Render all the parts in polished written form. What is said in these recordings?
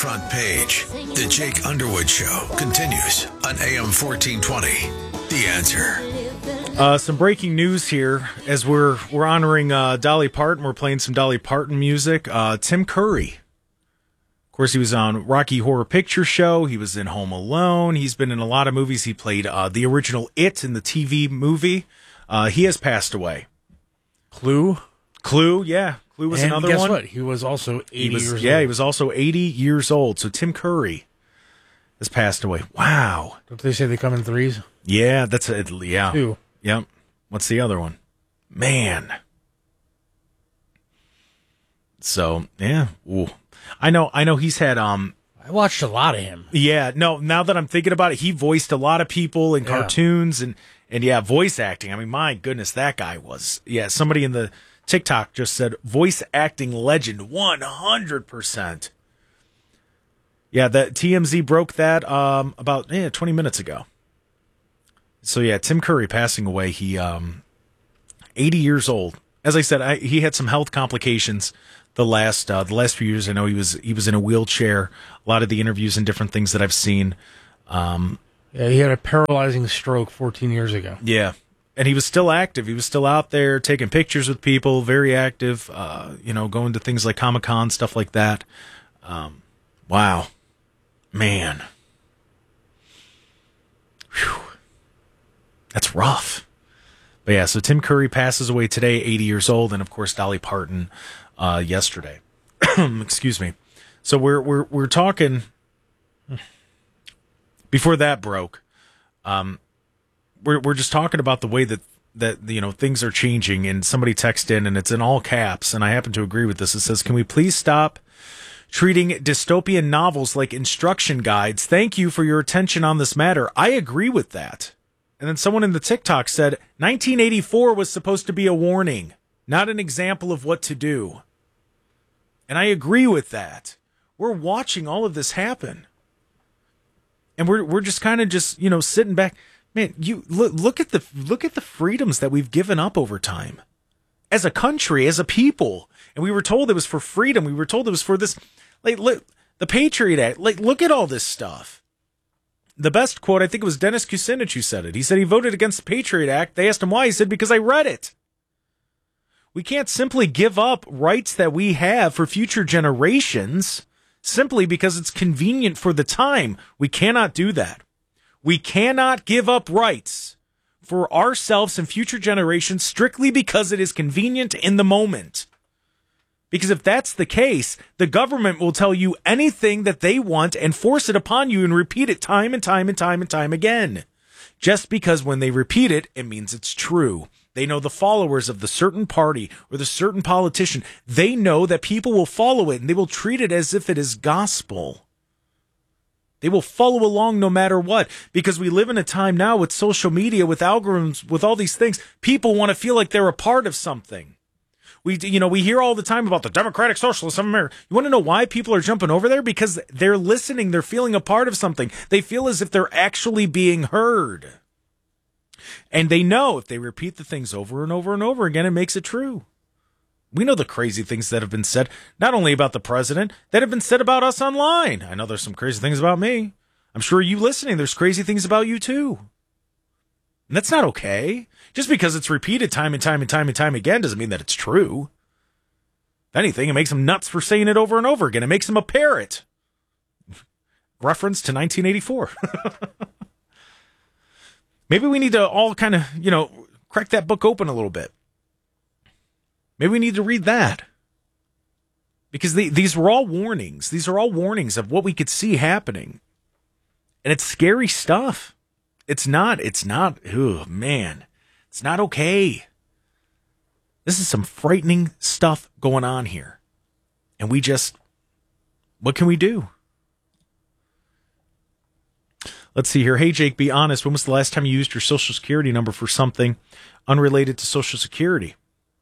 Front page. The Jake Underwood Show continues on AM 1420. The Answer. Some breaking news here as we're honoring Dolly Parton. We're playing some Dolly Parton music. Tim Curry. Of course, he was on Rocky Horror Picture Show. He was in Home Alone. He's been in a lot of movies. He played the original It in the TV movie. He has passed away. Clue, yeah. Clue was and another guess one. What? He was also 80 years old. Yeah, he was also 80 years old. So Tim Curry has passed away. Wow. Don't they say they come in threes? Yeah, that's it. Yeah. Two. Yep. What's the other one? Man. So, yeah. Ooh. I know he's had I watched a lot of him. Yeah, no, now that I'm thinking about it, he voiced a lot of people in cartoons and yeah, voice acting. I mean, my goodness, that guy was. Yeah, somebody in the TikTok just said voice acting legend 100%. Yeah, that TMZ broke that about 20 minutes ago. So yeah, Tim Curry passing away. He 80 years old. As I said, he had some health complications the last few years. I know he was in a wheelchair. A lot of the interviews and different things that I've seen. Yeah, he had a paralyzing stroke 14 years ago. Yeah, and he was still active. He was still out there taking pictures with people, very active. Going to things like Comic-Con, stuff like that. Wow, man. Whew. That's rough. But yeah, so Tim Curry passes away today, 80 years old, and of course Dolly Parton yesterday. Excuse me. So we're talking before that broke. We're just talking about the way that things are changing, and somebody texted in and it's in all caps, and I happen to agree with this. It says, "Can we please stop treating dystopian novels like instruction guides? Thank you for your attention on this matter." I agree with that. And then someone in the TikTok said 1984 was supposed to be a warning, not an example of what to do. And I agree with that. We're watching all of this happen. And we're just kind of just, sitting back. Man, you look at the freedoms that we've given up over time. As a country, as a people. And we were told it was for freedom. We were told it was for this, look, the Patriot Act. Look at all this stuff. The best quote, I think it was Dennis Kucinich who said it. He said he voted against the Patriot Act. They asked him why. He said, because I read it. We can't simply give up rights that we have for future generations simply because it's convenient for the time. We cannot do that. We cannot give up rights for ourselves and future generations strictly because it is convenient in the moment. Because if that's the case, the government will tell you anything that they want and force it upon you and repeat it time and time and time and time again. Just because when they repeat it, it means it's true. They know the followers of the certain party or the certain politician. They know that people will follow it and they will treat it as if it is gospel. They will follow along no matter what, because we live in a time now with social media, with algorithms, with all these things. People want to feel like they're a part of something. We hear all the time about the Democratic Socialists of America. You want to know why people are jumping over there? Because they're listening. They're feeling a part of something. They feel as if they're actually being heard. And they know if they repeat the things over and over and over again, it makes it true. We know the crazy things that have been said, not only about the president, that have been said about us online. I know there's some crazy things about me. I'm sure you listening, there's crazy things about you too. And that's not okay. Just because it's repeated time and time and time and time again doesn't mean that it's true. If anything, it makes them nuts for saying it over and over again. It makes them a parrot. Reference to 1984. Maybe we need to all kind of, crack that book open a little bit. Maybe we need to read that. Because these were all warnings. These are all warnings of what we could see happening. And it's scary stuff. It's not, oh man, it's not okay. This is some frightening stuff going on here. And what can we do? Let's see here. Hey, Jake, be honest. When was the last time you used your Social Security number for something unrelated to Social Security?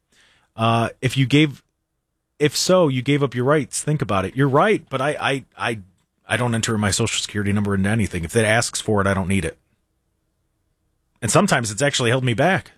If so, you gave up your rights. Think about it. You're right, but I don't enter my Social Security number into anything. If it asks for it, I don't need it. And sometimes it's actually held me back.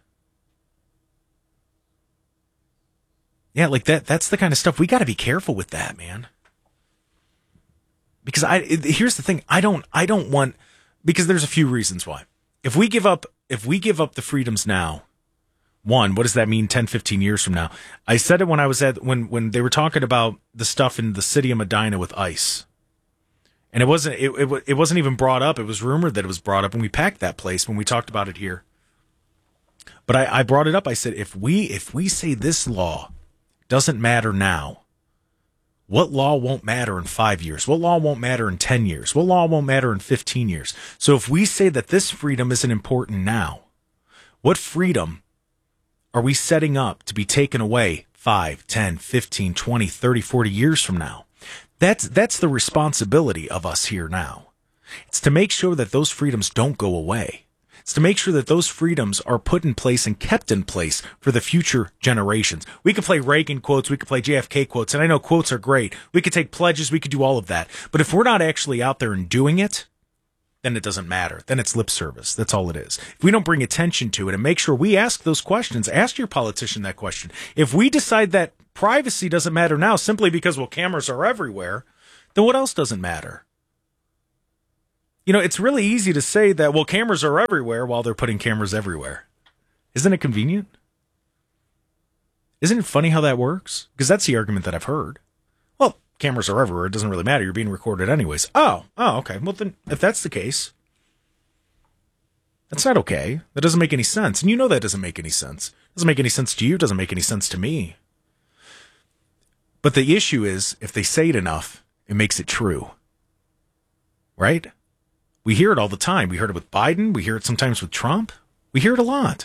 Yeah, like that. That's the kind of stuff we got to be careful with that, man. Because here's the thing. I don't want, because there's a few reasons why. If we give up the freedoms now, one, what does that mean 10, 15 years from now? I said it when I was when they were talking about the stuff in the city of Medina with ICE. And it wasn't even brought up. It was rumored that it was brought up when we packed that place, when we talked about it here. But I brought it up. I said, if we say this law doesn't matter now, what law won't matter in 5 years? What law won't matter in 10 years? What law won't matter in 15 years? So if we say that this freedom isn't important now, what freedom are we setting up to be taken away 5, 10, 15, 20, 30, 40 years from now? That's the responsibility of us here now. It's to make sure that those freedoms don't go away. It's to make sure that those freedoms are put in place and kept in place for the future generations. We could play Reagan quotes, we could play JFK quotes, and I know quotes are great. We could take pledges, we could do all of that. But if we're not actually out there and doing it, then it doesn't matter. Then it's lip service. That's all it is. If we don't bring attention to it and make sure we ask those questions, ask your politician that question. If we decide that privacy doesn't matter now simply because, well, cameras are everywhere, then what else doesn't matter? You know, it's really easy to say that, well, cameras are everywhere while they're putting cameras everywhere. Isn't it convenient? Isn't it funny how that works? Because that's the argument that I've heard. Well, cameras are everywhere. It doesn't really matter. You're being recorded anyways. Oh, okay. Well, then, if that's the case, that's not okay. That doesn't make any sense. And you know that doesn't make any sense. It doesn't make any sense to you. It doesn't make any sense to me. But the issue is, if they say it enough, it makes it true. Right? We hear it all the time. We heard it with Biden. We hear it sometimes with Trump. We hear it a lot.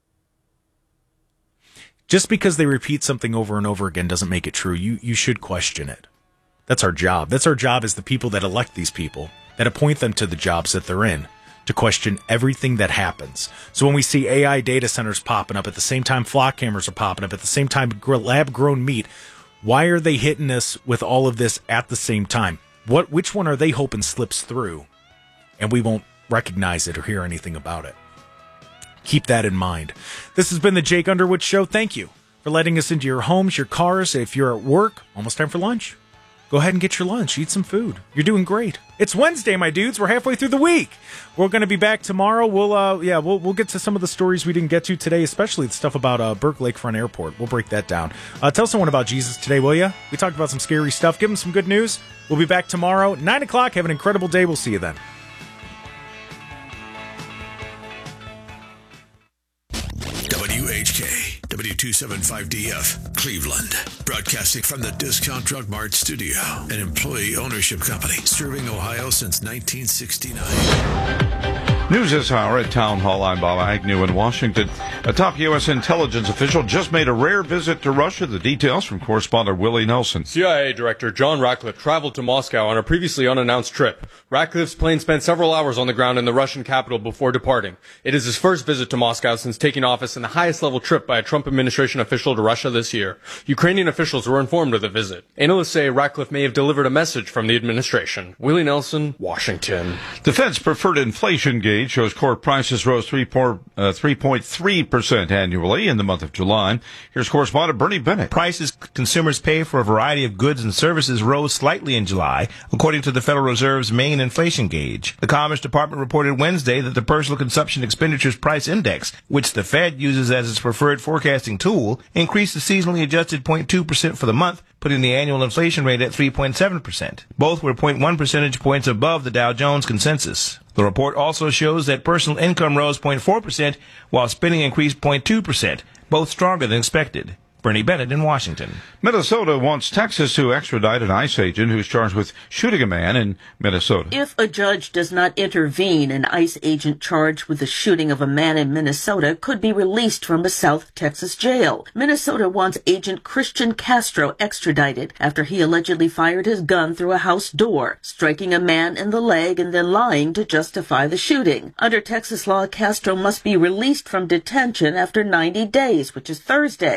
Just because they repeat something over and over again doesn't make it true. You should question it. That's our job. That's our job as the people that elect these people, that appoint them to the jobs that they're in, to question everything that happens. So when we see AI data centers popping up at the same time flock cameras are popping up, at the same time lab-grown meat, why are they hitting us with all of this at the same time? Which one are they hoping slips through and we won't recognize it or hear anything about it? Keep that in mind. This has been the Jake Underwood Show. Thank you for letting us into your homes, your cars. If you're at work, almost time for lunch. Go ahead and get your lunch. Eat some food. You're doing great. It's Wednesday, my dudes. We're halfway through the week. We're going to be back tomorrow. We'll get to some of the stories we didn't get to today, especially the stuff about Burke Lakefront Airport. We'll break that down. Tell someone about Jesus today, will you? We talked about some scary stuff. Give them some good news. We'll be back tomorrow, 9 o'clock. Have an incredible day. We'll see you then. WHK, W275DF, Cleveland. Broadcasting from the Discount Drug Mart studio, an employee ownership company serving Ohio since 1969. News this hour at Town Hall. I'm Bob Agnew in Washington. A top U.S. intelligence official just made a rare visit to Russia. The details from correspondent Willie Nelson. CIA Director John Ratcliffe traveled to Moscow on a previously unannounced trip. Ratcliffe's plane spent several hours on the ground in the Russian capital before departing. It is his first visit to Moscow since taking office and the highest-level trip by a Trump administration official to Russia this year. Ukrainian officials were informed of the visit. Analysts say Ratcliffe may have delivered a message from the administration. Willie Nelson, Washington. The Fed's preferred inflation gauge shows core prices rose 3.3% annually in the month of July. Here's correspondent Bernie Bennett. Prices consumers pay for a variety of goods and services rose slightly in July, according to the Federal Reserve's main inflation gauge. The Commerce Department reported Wednesday that the Personal Consumption Expenditures Price Index, which the Fed uses as its preferred forecasting tool, increased the seasonally adjusted 0.2% for the month, putting the annual inflation rate at 3.7%. Both were 0.1 percentage points above the Dow Jones consensus. The report also shows that personal income rose 0.4%, while spending increased 0.2%, both stronger than expected. Bernie Bennett in Washington. Minnesota wants Texas to extradite an ICE agent who's charged with shooting a man in Minnesota. If a judge does not intervene, an ICE agent charged with the shooting of a man in Minnesota could be released from a South Texas jail. Minnesota wants Agent Christian Castro extradited after he allegedly fired his gun through a house door, striking a man in the leg and then lying to justify the shooting. Under Texas law, Castro must be released from detention after 90 days, which is Thursday. Minnesota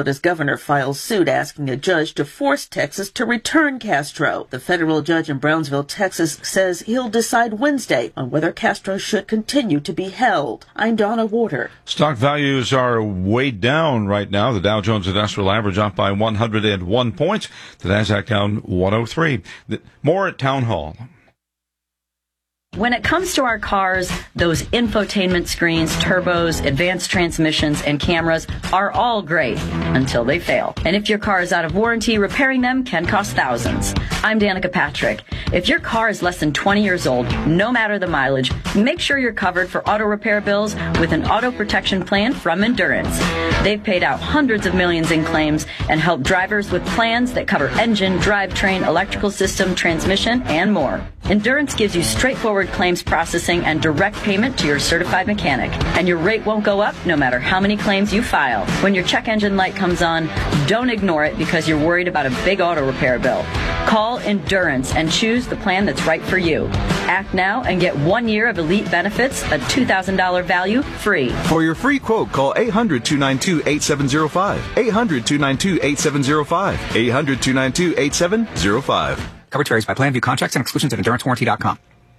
Minnesota's governor files suit asking a judge to force Texas to return Castro. The federal judge in Brownsville, Texas, says he'll decide Wednesday on whether Castro should continue to be held. I'm Donna Warder. Stock values are way down right now. The Dow Jones Industrial Average up by 101 points. The Nasdaq down 103. More at Town Hall. When it comes to our cars, those infotainment screens, turbos, advanced transmissions, and cameras are all great until they fail. And if your car is out of warranty, repairing them can cost thousands. I'm Danica Patrick. If your car is less than 20 years old, no matter the mileage, make sure you're covered for auto repair bills with an auto protection plan from Endurance. They've paid out hundreds of millions in claims and helped drivers with plans that cover engine, drivetrain, electrical system, transmission, and more. Endurance gives you straightforward claims processing and direct payment to your certified mechanic. And your rate won't go up no matter how many claims you file. When your check engine light comes on, don't ignore it because you're worried about a big auto repair bill. Call Endurance and choose the plan that's right for you. Act now and get 1 year of elite benefits, a $2,000 value, free. For your free quote, call 800-292-8705. 800-292-8705. 800-292-8705. Coverage varies by plan. View contracts and exclusions at EnduranceWarranty.com.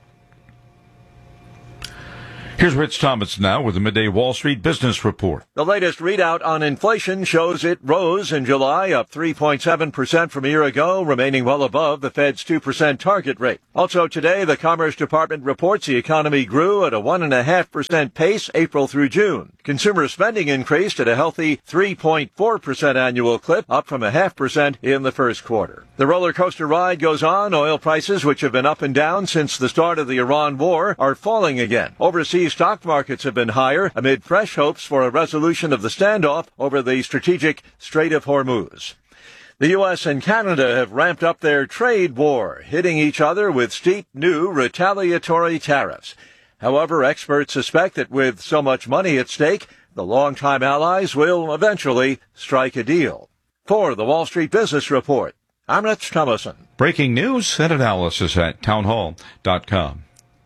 Here's Rich Thomas now with the Midday Wall Street Business Report. The latest readout on inflation shows it rose in July, up 3.7% from a year ago, remaining well above the Fed's 2% target rate. Also today, the Commerce Department reports the economy grew at a 1.5% pace April through June. Consumer spending increased at a healthy 3.4% annual clip, up from 0.5% in the first quarter. The roller coaster ride goes on. Oil prices, which have been up and down since the start of the Iran war, are falling again. Overseas stock markets have been higher amid fresh hopes for a resolution of the standoff over the strategic Strait of Hormuz. The U.S. and Canada have ramped up their trade war, hitting each other with steep new retaliatory tariffs. However, experts suspect that with so much money at stake, the longtime allies will eventually strike a deal. For the Wall Street Business Report, I'm Rich Thomason. Breaking news and analysis at townhall.com.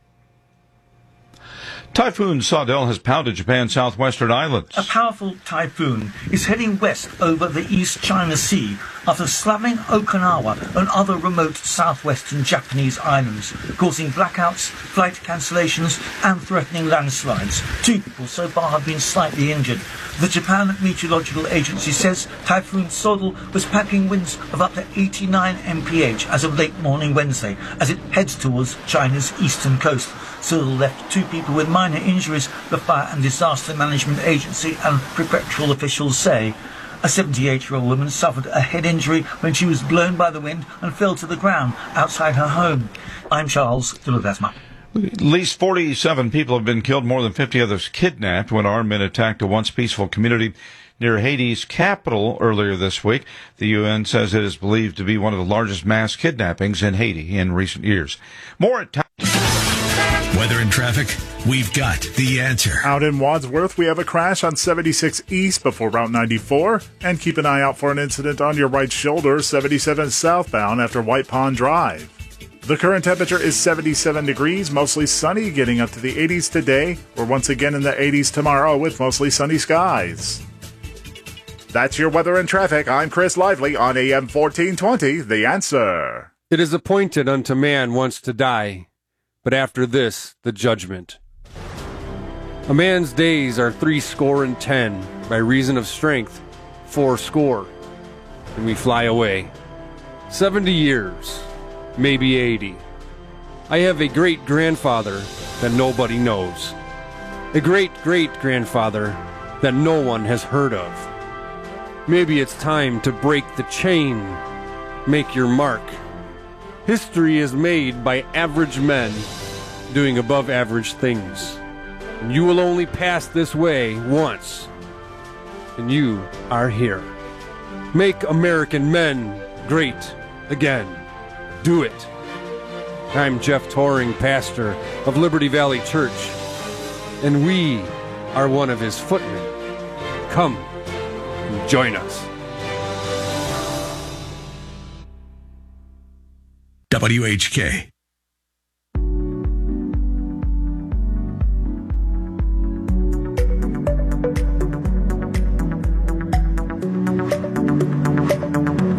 Typhoon Saudel has pounded Japan's southwestern islands. A powerful typhoon is heading west over the East China Sea after slamming Okinawa and other remote southwestern Japanese islands, causing blackouts, flight cancellations and threatening landslides. 2 people so far have been slightly injured. The Japan Meteorological Agency says Typhoon Saudel was packing winds of up to 89 mph as of late morning Wednesday as it heads towards China's eastern coast. Saudel left 2 people with minor injuries, the Fire and Disaster Management Agency and prefectural officials say. A 78-year-old woman suffered a head injury when she was blown by the wind and fell to the ground outside her home. I'm Charles de Ledesma. At least 47 people have been killed, more than 50 others kidnapped when armed men attacked a once peaceful community near Haiti's capital earlier this week. The UN says it is believed to be one of the largest mass kidnappings in Haiti in recent years. More at Weather and traffic, we've got the answer. Out in Wadsworth, we have a crash on 76 East before Route 94. And keep an eye out for an incident on your right shoulder, 77 southbound after White Pond Drive. The current temperature is 77 degrees, mostly sunny, getting up to the 80s today. We're once again in the 80s tomorrow with mostly sunny skies. That's your weather and traffic. I'm Chris Lively on AM 1420, The Answer. It is appointed unto man once to die, but after this, the judgment. A man's days are 70, by reason of strength, 80, and we fly away. 70 years, maybe 80. I have a great-grandfather that nobody knows. A great-great-grandfather that no one has heard of. Maybe it's time to break the chain. Make your mark. History is made by average men doing above-average things. And you will only pass this way once. And you are here. Make American men great again. Do it. I'm Jeff Toring, pastor of Liberty Valley Church, and we are one of his footmen. Come and join us. WHK.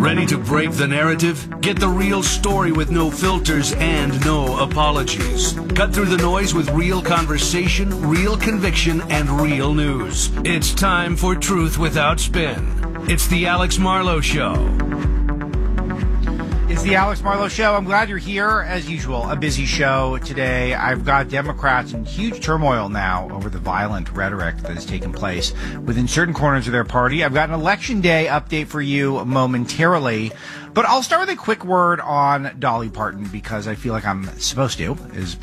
Ready to break the narrative? Get the real story with no filters and no apologies. Cut through the noise with real conversation, real conviction, and real news. It's time for Truth Without Spin. It's the Alex Marlowe Show. It's the Alex Marlowe Show. I'm glad you're here. As usual, a busy show today. I've got Democrats in huge turmoil now over the violent rhetoric that has taken place within certain corners of their party. I've got an Election Day update for you momentarily. But I'll start with a quick word on Dolly Parton because I feel like I'm supposed to,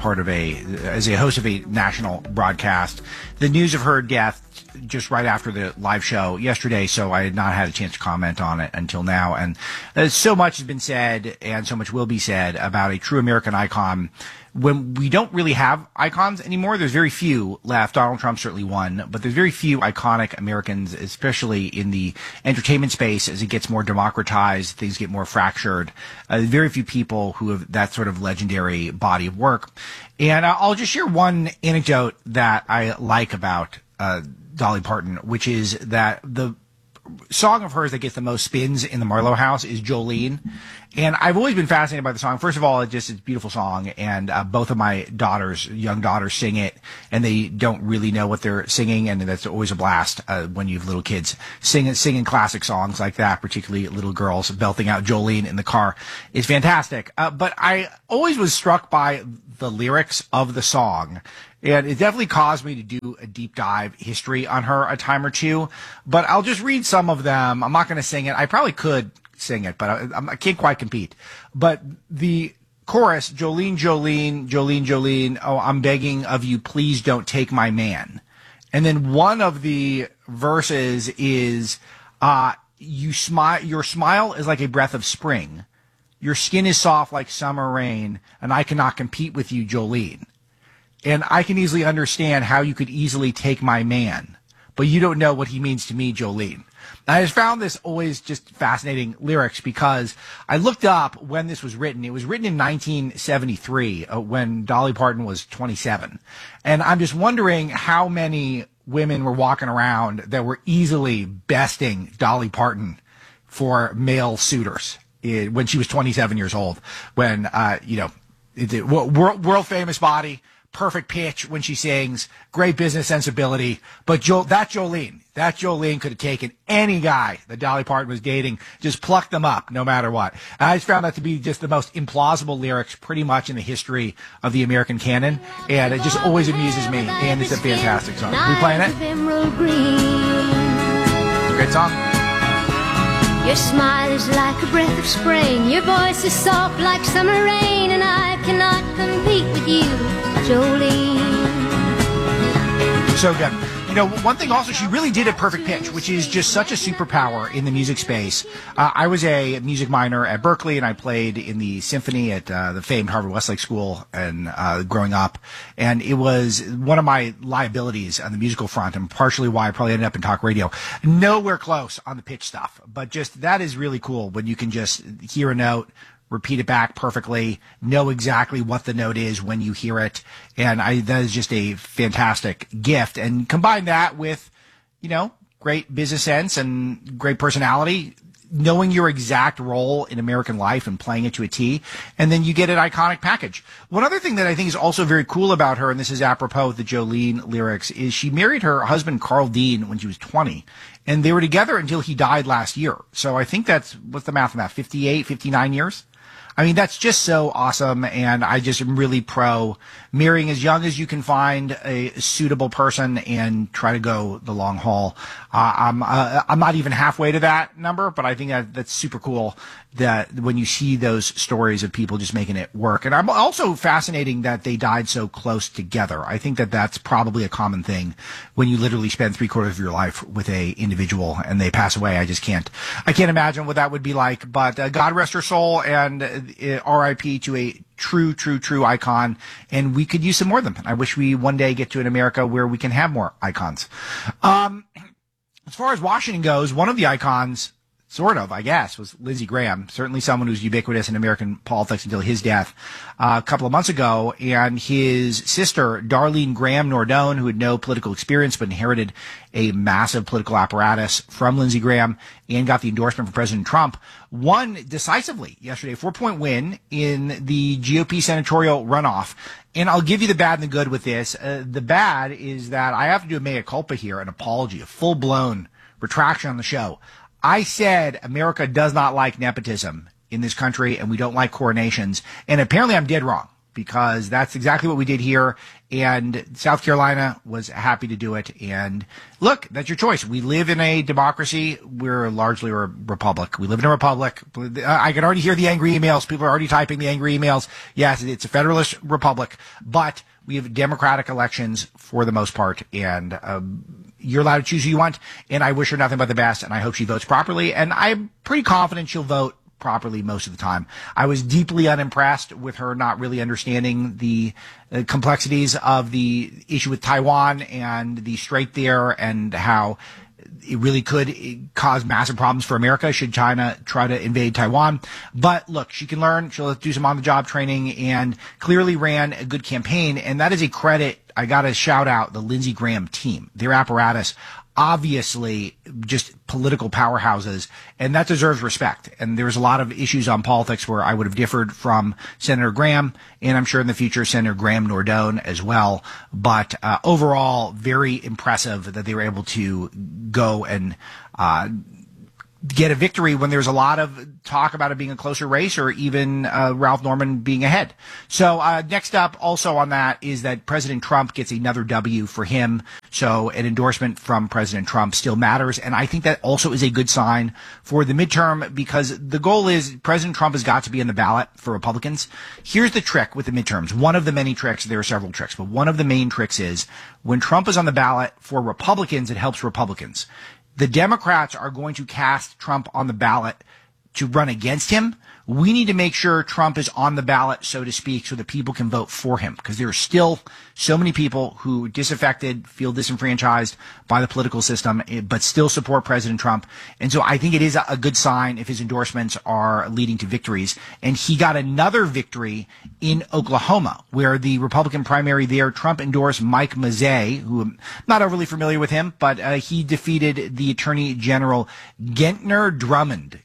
as a host of a national broadcast. The news of her death just right after the live show yesterday, so I had not had a chance to comment on it until now. And so much has been said and so much will be said about a true American icon. When we don't really have icons anymore, there's very few left. Donald Trump certainly one, but there's very few iconic Americans, especially in the entertainment space as it gets more democratized, things get more fractured. Very few people who have that sort of legendary body of work. And I'll just share one anecdote that I like about Dolly Parton, which is that the song of hers that gets the most spins in the Marlowe house is Jolene. And I've always been fascinated by the song. First of all, it's a beautiful song, and both of my young daughters sing it, and they don't really know what they're singing, and that's always a blast when you have little kids singing classic songs like that, particularly little girls belting out Jolene in the car. It's fantastic. But I always was struck by the lyrics of the song. And it definitely caused me to do a deep dive history on her a time or two. But I'll just read some of them. I'm not going to sing it. I probably could sing it, but I can't quite compete. But the chorus, Jolene, Jolene, Jolene, Jolene, oh, I'm begging of you, please don't take my man. And then one of the verses is, your smile is like a breath of spring. Your skin is soft like summer rain, and I cannot compete with you, Jolene. And I can easily understand how you could easily take my man, but you don't know what he means to me, Jolene. I just found this always just fascinating lyrics because I looked up when this was written. It was written in 1973 when Dolly Parton was 27. And I'm just wondering how many women were walking around that were easily besting Dolly for male suitors when she was 27 years old. When, world famous body, perfect pitch when she sings, great business sensibility. But that Jolene could have taken any guy that Dolly Parton was dating, just plucked them up no matter what. And I just found that to be just the most implausible lyrics pretty much in the history of the American canon. And it just always amuses me. And it's a fantastic song. Are we playing it? Great song. Your smile is like a breath of spring. Your voice is soft like summer rain. And I cannot compete with you, Jolene. So good. You know, one thing also, she really did a perfect pitch, which is just such a superpower in the music space. I was a music minor at Berkeley, and I played in the symphony at the famed Harvard Westlake School and growing up. And it was one of my liabilities on the musical front, and partially why I probably ended up in talk radio. Nowhere close on the pitch stuff, but just that is really cool when you can just hear a note, repeat it back perfectly, know exactly what the note is when you hear it. And that is just a fantastic gift. And combine that with, great business sense and great personality, knowing your exact role in American life and playing it to a T, and then you get an iconic package. One other thing that I think is also very cool about her, and this is apropos of the Jolene lyrics, is she married her husband Carl Dean when she was 20. And they were together until he died last year. So I think what's the math on that, 58, 59 years? I mean, that's just so awesome, and I just am really pro marrying as young as you can find a suitable person and try to go the long haul. I'm not even halfway to that number, but I think that's super cool that when you see those stories of people just making it work. And I'm also fascinating that they died so close together. I think that that's probably a common thing when you literally spend 3/4 of your life with a individual and they pass away. I can't imagine what that would be like, but God rest her soul, and RIP to a true icon, and we could use some more of them. I wish we one day get to an America where we can have more icons. As far as Washington goes, one of the icons sort of, I guess, was Lindsey Graham, certainly someone who's ubiquitous in American politics until his death a couple of months ago. And his sister, Darlene Graham Nordone, who had no political experience but inherited a massive political apparatus from Lindsey Graham and got the endorsement from President Trump, won decisively yesterday, 4-point win in the GOP senatorial runoff. And I'll give you the bad and the good with this. The bad is that I have to do a mea culpa here, an apology, a full-blown retraction on the show. I said America does not like nepotism in this country, and we don't like coronations. And apparently I'm dead wrong, because that's exactly what we did here. And South Carolina was happy to do it. And look, that's your choice. We live in a democracy. We're largely a republic. We live in a republic. I can already hear the angry emails. People are already typing the angry emails. Yes, it's a federalist republic, but we have democratic elections for the most part. And you're allowed to choose who you want. And I wish her nothing but the best. And I hope she votes properly. And I'm pretty confident she'll vote properly most of the time. I was deeply unimpressed with her not really understanding the complexities of the issue with Taiwan and the strait there, and how it really could cause massive problems for America should China try to invade Taiwan. But look, she can learn. She'll do some on-the-job training, and clearly ran a good campaign. And that is a credit. I got to shout out the Lindsey Graham team, their apparatus. Obviously just political powerhouses, and that deserves respect. And there's a lot of issues on politics where I would have differed from Senator Graham, and I'm sure in the future Senator Graham Nordone as well. But overall, very impressive that they were able to go and get a victory when there's a lot of talk about it being a closer race, or even Ralph Norman being ahead. So next up also on that is that President Trump gets another W for him. So an endorsement from President Trump still matters. And I think that also is a good sign for the midterm, because the goal is President Trump has got to be in the ballot for Republicans. Here's the trick with the midterms. One of the many tricks, there are several tricks, but one of the main tricks is when Trump is on the ballot for Republicans, it helps Republicans. The Democrats are going to cast Trump on the ballot to run against him. We need to make sure Trump is on the ballot, so to speak, so that people can vote for him, because there are still so many people who disaffected, feel disenfranchised by the political system, but still support President Trump. And so I think it is a good sign if his endorsements are leading to victories. And he got another victory in Oklahoma, where the Republican primary there, Trump endorsed Mike Mazzei, who I'm not overly familiar with him, but he defeated the Attorney General Gentner Drummond.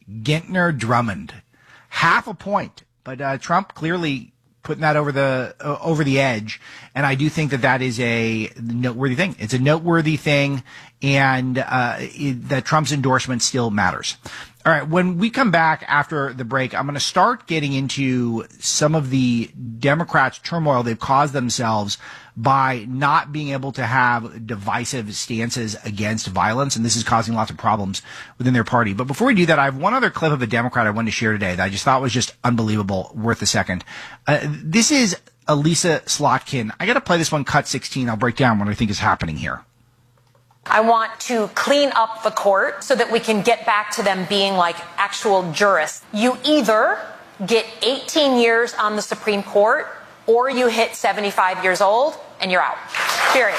Half a point, but Trump clearly putting that over the edge, and I do think that is a noteworthy thing. It's a noteworthy thing, and that Trump's endorsement still matters. All right, when we come back after the break, I'm going to start getting into some of the Democrats' turmoil they've caused themselves by not being able to have divisive stances against violence, and this is causing lots of problems within their party. But before we do that, I have one other clip of a Democrat I wanted to share today that I just thought was just unbelievable, worth a second. This is Elisa Slotkin. I got to play this one, cut 16. I'll break down what I think is happening here. I want to clean up the court so that we can get back to them being like actual jurists. You either get 18 years on the Supreme Court, or you hit 75 years old and you're out. Period.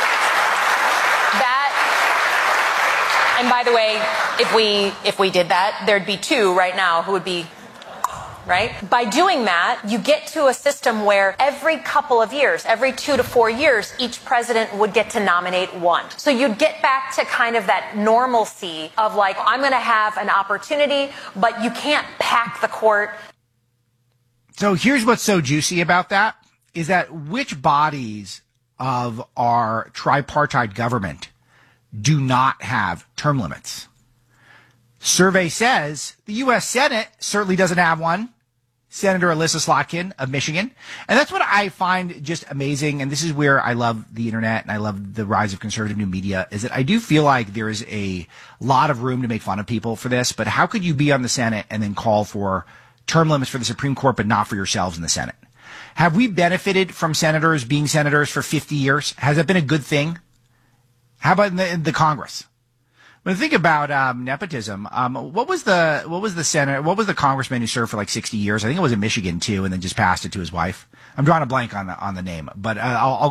That, and by the way, if we did that, there'd be two right now who would be, right? By doing that, you get to a system where every couple of years, every 2 to 4 years, each president would get to nominate one. So you'd get back to kind of that normalcy of like, I'm going to have an opportunity, but you can't pack the court. So here's what's so juicy about that, is that which bodies of our tripartite government do not have term limits? Survey says the U.S. Senate certainly doesn't have one. Senator Elisa Slotkin of Michigan. And that's what I find just amazing. And this is where I love the internet and I love the rise of conservative new media, is that I do feel like there is a lot of room to make fun of people for this. But how could you be on the Senate and then call for term limits for the Supreme Court, but not for yourselves in the Senate? Have we benefited from senators being senators for 50 years? Has that been a good thing? How about in the Congress? When I think about nepotism, what was the congressman who served for like 60 years? I think it was in Michigan too, and then just passed it to his wife. I'm drawing a blank on the name, but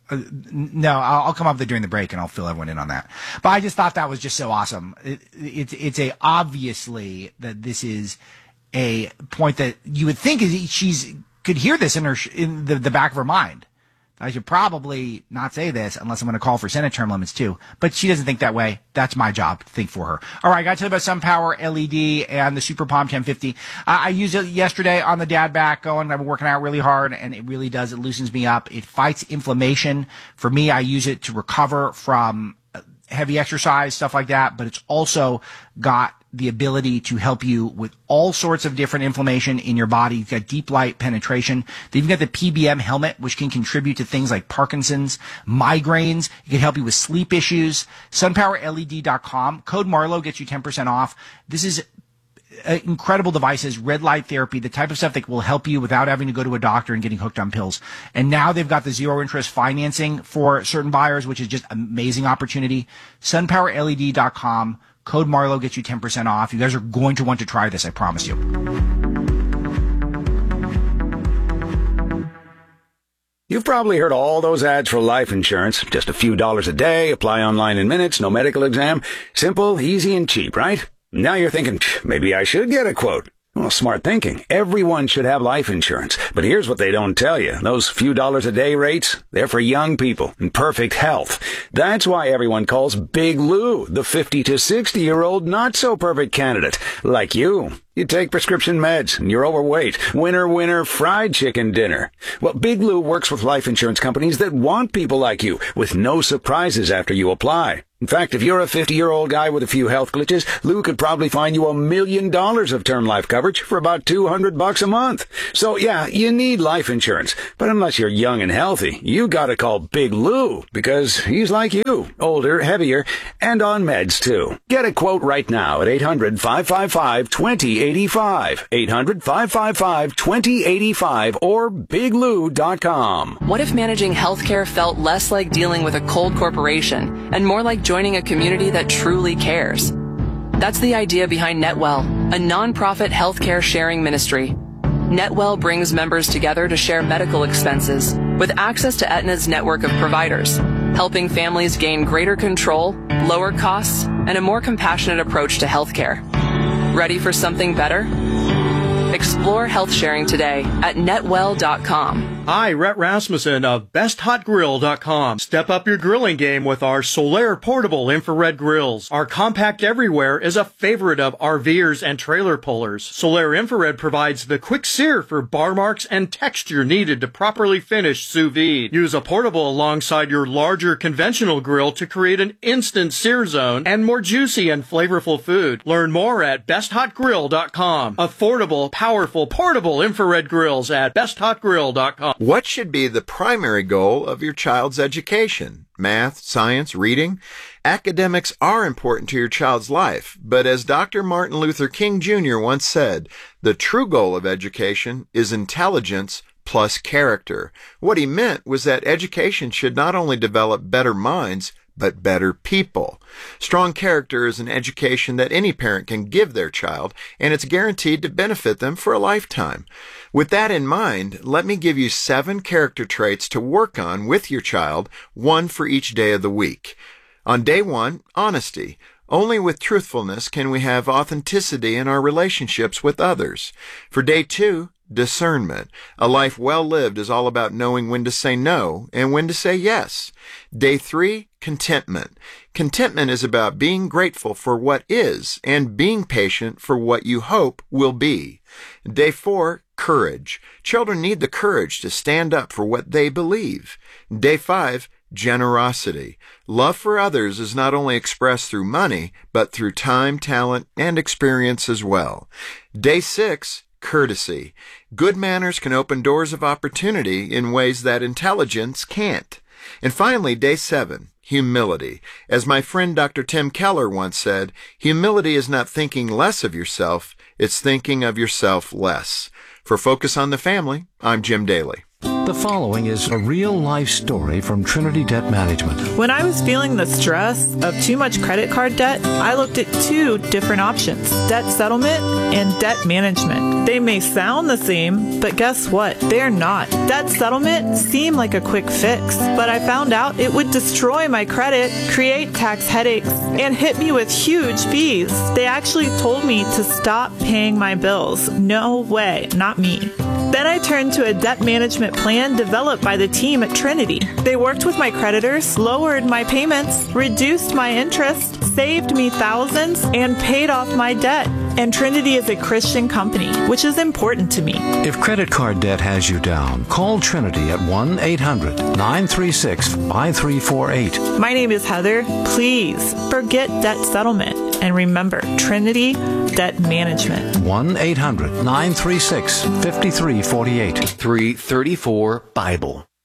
No, I'll come up there during the break and I'll fill everyone in on that. But I just thought that was just so awesome. It's obviously that this is a point that you would think she's could hear this in the back of her mind. I should probably not say this unless I'm going to call for Senate term limits too. But she doesn't think that way. That's my job to think for her. All right, I got to tell you about SunPower LED and the Super Palm 1050. I used it yesterday on the dad back going. I've been working out really hard, and it really does. It loosens me up. It fights inflammation. For me, I use it to recover from heavy exercise, stuff like that. But it's also got the ability to help you with all sorts of different inflammation in your body. You've got deep light penetration. Then you've got the PBM helmet, which can contribute to things like Parkinson's, migraines. It can help you with sleep issues. SunPowerLED.com. Code Marlowe gets you 10% off. This is incredible devices, red light therapy, the type of stuff that will help you without having to go to a doctor and getting hooked on pills. And now they've got the zero interest financing for certain buyers, which is just an amazing opportunity. SunPowerLED.com. Code Marlowe gets you 10% off. You guys are going to want to try this, I promise you. You've probably heard all those ads for life insurance. Just a few dollars a day, apply online in minutes, no medical exam. Simple, easy, and cheap, right? Now you're thinking, maybe I should get a quote. Well, smart thinking. Everyone should have life insurance. But here's what they don't tell you. Those few dollars a day rates, they're for young people in perfect health. That's why everyone calls Big Lou the 50 to 60-year-old not-so-perfect candidate, like you. You take prescription meds, and you're overweight. Winner, fried chicken dinner. Well, Big Lou works with life insurance companies that want people like you, with no surprises after you apply. In fact, if you're a 50-year-old guy with a few health glitches, Lou could probably find you $1 million of term life coverage for about $200 a month. So, yeah, you need life insurance. But unless you're young and healthy, you gotta call Big Lou, because he's like you, older, heavier, and on meds, too. Get a quote right now at 800-555-2085. 800-555-2085 or biglou.com. What if managing healthcare felt less like dealing with a cold corporation and more like joining a community that truly cares? That's the idea behind Netwell, a nonprofit healthcare sharing ministry. Netwell brings members together to share medical expenses with access to Aetna's network of providers, helping families gain greater control, lower costs, and a more compassionate approach to healthcare. Ready for something better? Explore health sharing today at netwell.com. Hi, Rhett Rasmussen of BestHotGrill.com. Step up your grilling game with our Solaire portable infrared grills. Our compact everywhere is a favorite of RVers and trailer pullers. Solaire infrared provides the quick sear for bar marks and texture needed to properly finish sous vide. Use a portable alongside your larger conventional grill to create an instant sear zone and more juicy and flavorful food. Learn more at BestHotGrill.com. Affordable, powerful, portable infrared grills at BestHotGrill.com. What should be the primary goal of your child's education? Math, science, reading? Academics are important to your child's life, but as Dr. Martin Luther King Jr. once said, the true goal of education is intelligence plus character. What he meant was that education should not only develop better minds, but better people. Strong character is an education that any parent can give their child, and it's guaranteed to benefit them for a lifetime. With that in mind, let me give you 7 character traits to work on with your child, one for each day of the week. On day 1, honesty. Only with truthfulness can we have authenticity in our relationships with others. For day 2, discernment. A life well lived is all about knowing when to say no and when to say yes. Day 3, contentment. Contentment is about being grateful for what is and being patient for what you hope will be. Day 4, courage. Children need the courage to stand up for what they believe. Day 5, generosity. Love for others is not only expressed through money, but through time, talent, and experience as well. Day 6, courtesy. Good manners can open doors of opportunity in ways that intelligence can't. And finally, day 7, humility. As my friend Dr. Tim Keller once said, humility is not thinking less of yourself, it's thinking of yourself less. For Focus on the Family, I'm Jim Daly. The following is a real-life story from Trinity Debt Management. When I was feeling the stress of too much credit card debt, I looked at two different options: debt settlement and debt management. They may sound the same, but guess what? They're not. Debt settlement seemed like a quick fix, but I found out it would destroy my credit, create tax headaches, and hit me with huge fees. They actually told me to stop paying my bills. No way, not me. Then I turned to a debt management plan developed by the team at Trinity. They worked with my creditors, lowered my payments, reduced my interest, saved me thousands, and paid off my debt. And Trinity is a Christian company, which is important to me. If credit card debt has you down, call Trinity at 1-800-936-5348. My name is Heather. Please forget debt settlement and remember Trinity Debt Management. 1-800-936-5348. 334 Bible.